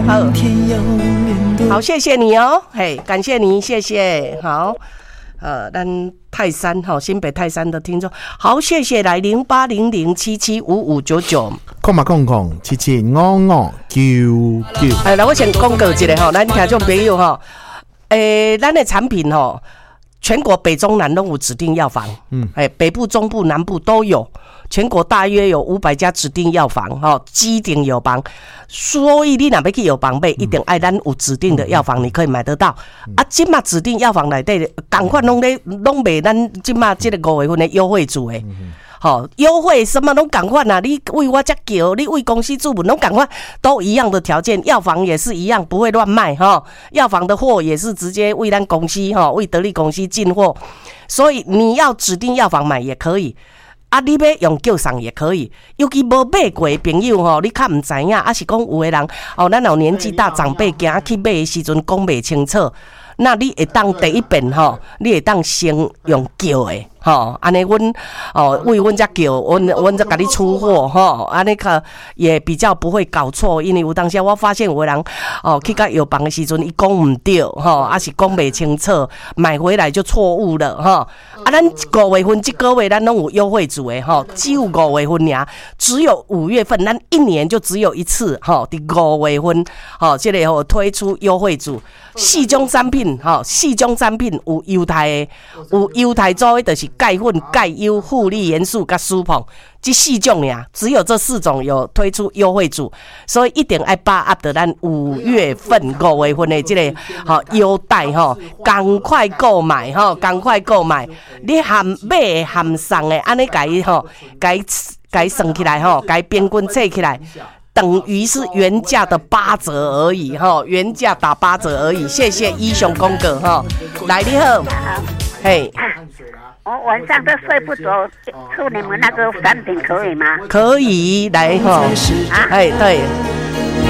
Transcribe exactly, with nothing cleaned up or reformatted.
好，谢谢你哦，嘿，感谢你，谢谢，好。呃，咱泰山哈，新北泰山的听众，好，谢谢来零八零零七七五五九九， 空嘛空空七七五五九九。 哎，来我先公告一下哈，咱听众朋友哈，诶，咱的产品哈，全国北中南都有指定药房，嗯，哎，北部、中部、南部都有。全国大约有五百家指定药房，哈，指定药房，所以你若要去药房买，一定爱咱有指定的药房，你可以买得到。嗯、啊，即马指定药房内底，同款拢咧拢卖咱即马即个五月份的优惠组诶。好，优惠什么拢同款啊！你为我才叫，你为公司注文拢同款，都一样的条件，药房也是一样，不会乱卖哈。药房的货也是直接为咱公司哈，为得力公司进货，所以你要指定药房买也可以。啊，你要用叫送也可以，尤其无买过的朋友吼，你较唔知影，啊是讲有的人哦，咱有年纪大长辈行去买的时阵讲袂清楚，那你会当第一遍吼，你会当先用叫的。吼，安尼阮哦为阮才叫，阮阮才甲你出货吼，安尼个也比较不会搞错，因为有当时我发现有的人哦去到药房的时阵，伊讲唔对吼，啊是讲袂清楚，买回来就错误了吼。啊，咱五月份这个月咱拢有优惠组的吼，只有五月份尔，只有五月份，咱一年就只有一次吼，伫五月份吼，这个吼推出优惠组，四种产品吼，四种产品有优待的，有优待组的，就是。钙粉、钙优、护理元素跟舒膨，这四种呀，只有这四种有推出优惠组，所以一定要把握到咱五月份、五月份的这个好优待哈，赶快购买哈，赶快购买，你含买含送的，安尼改哈，改改算起来哈，改平均测起来。等于是原价的八折而已哈，原价打八折而已。谢谢一雄公哥哈，来你好，嘿。 我晚上都睡不着，出你们那个产品可以吗？ 可以，来哈，哎对。